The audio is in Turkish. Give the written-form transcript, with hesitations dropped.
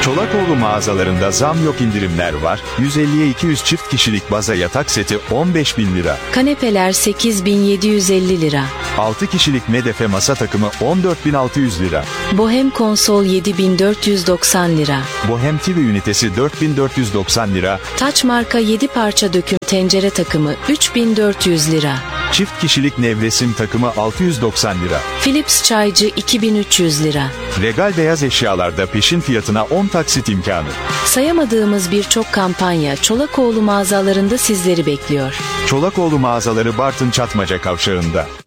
Çolakoğlu mağazalarında zam yok, indirimler var. 150'ye 200 çift kişilik baza yatak seti 15.000 lira. Kanepeler 8.750 lira. 6 kişilik medefe masa takımı 14.600 lira. Bohem konsol 7.490 lira. Bohem TV ünitesi 4.490 lira. Taç marka 7 parça döküm tencere takımı 3.400 lira. Çift kişilik nevresim takımı 690 lira. Philips çaycı 2.300 lira. Regal beyaz eşyalarda peşin fiyatına 10 taksit imkanı. Sayamadığımız birçok kampanya Çolakoğlu mağazalarında sizleri bekliyor. Çolakoğlu mağazaları Bartın Çatmaca Kavşağı'nda.